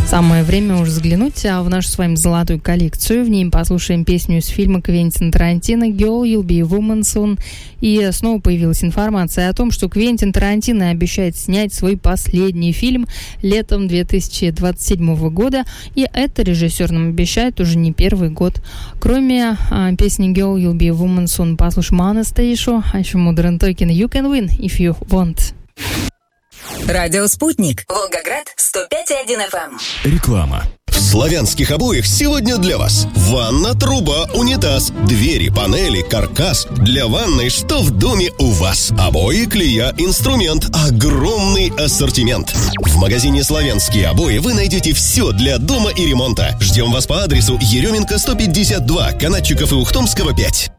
Самое время уже взглянуть в нашу с вами золотую коллекцию. В ней послушаем песню из фильма Квентина Тарантино «Girl, you'll be a woman soon». И снова появилась информация о том, что Квентин Тарантино обещает снять свой последний фильм летом 2027 года. И это режиссер нам обещает уже не первый год. Кроме песни «Girl, you'll be a woman soon», послушаем Анастейшу, а еще Modern Talking «You can win if you want». Радио «Спутник». Волгоград, 105,1 FM. Реклама. В славянских обоях сегодня для вас ванна, труба, унитаз, двери, панели, каркас. Для ванной что в доме у вас? Обои, клея, инструмент. Огромный ассортимент. В магазине «Славянские обои» вы найдете все для дома и ремонта. Ждем вас по адресу Еременко, 152, Канатчиков и Ухтомского, 5.